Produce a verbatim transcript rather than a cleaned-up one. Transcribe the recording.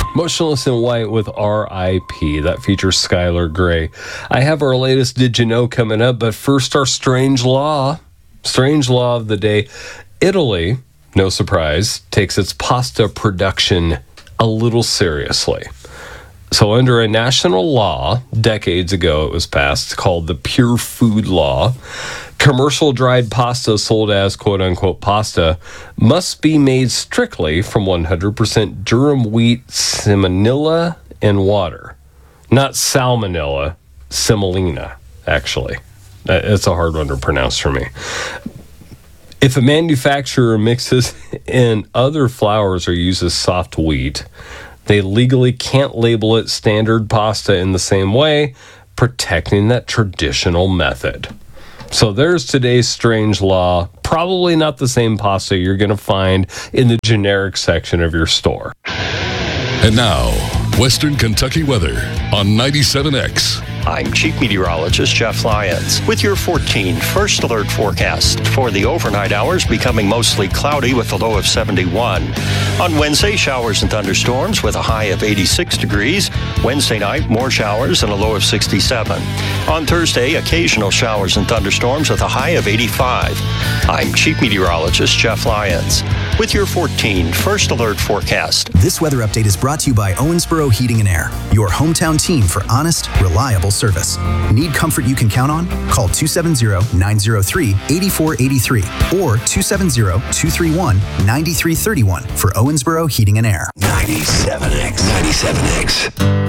Motionless in White with R I P That features Skylar Grey. I have our latest Did You Know coming up, but first our strange law. Strange law of the day. Italy, no surprise, takes its pasta production a little seriously. So under a national law, decades ago it was passed, called the Pure Food Law, commercial dried pasta sold as quote-unquote pasta must be made strictly from one hundred percent durum wheat semolina and water. Not salmonella, semolina, actually. It's a hard one to pronounce for me. If a manufacturer mixes in other flours or uses soft wheat, they legally can't label it standard pasta in the same way, protecting that traditional method. So there's today's strange law. Probably not the same pasta you're going to find in the generic section of your store. And now, Western Kentucky weather on ninety-seven X. I'm Chief Meteorologist Jeff Lyons with your fourteen First Alert forecast. For the overnight hours, becoming mostly cloudy with a low of seventy-one. On Wednesday, showers and thunderstorms with a high of eighty-six degrees. Wednesday night, more showers and a low of sixty-seven. On Thursday, occasional showers and thunderstorms with a high of eighty-five. I'm Chief Meteorologist Jeff Lyons with your fourteen First Alert forecast. This weather update is brought to you by Owensboro Heating and Air, your hometown team for honest, reliable service. Need comfort you can count on? Call two seven zero, nine zero three, eight four eight three or two seven zero, two three one, nine three three one for Owensboro Heating and Air. ninety-seven X. ninety-seven X.